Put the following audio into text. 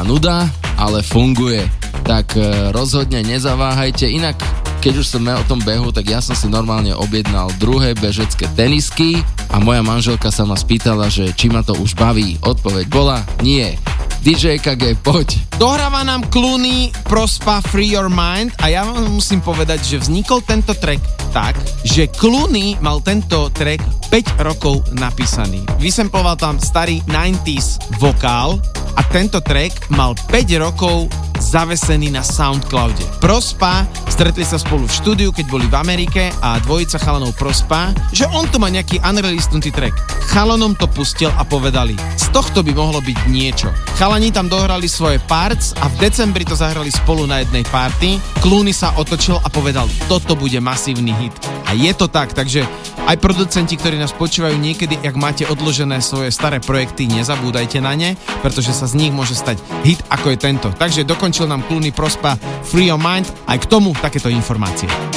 nuda, ale funguje. Tak rozhodne nezaváhajte, inak keď už sme o tom behu, tak ja som si normálne objednal druhé bežecké tenisky a moja manželka sa ma spýtala, že či ma to už baví. Odpoveď bola nie. DJ KG, poď. Dohráva nám Clooney, Prospa, Free Your Mind a ja vám musím povedať, že vznikol tento track tak, že Clooney mal tento track 5 rokov napísaný. Vysemploval tam starý 90s vokál a tento track mal 5 rokov zavesený na Soundcloude. Prospa, stretli sa spolu v štúdiu, keď boli v Amerike a dvojica chalanov Prospa, že on tu má nejaký unreleasnutý track. Chalanom to pustil a povedali, z tohto by mohlo byť niečo. Chalani tam dohrali svoje parts a v decembri to zahrali spolu na jednej party. Clooney sa otočil a povedal, toto bude masívny hit. A je to tak, takže aj producenti, ktorí nás počúvajú niekedy, ak máte odložené svoje staré projekty, nezabúdajte na ne, pretože sa z nich môže stať hit ako je tento. Takže dokončil nám Clooney, Prospa, Free Your Mind, aj k tomu takéto informácie.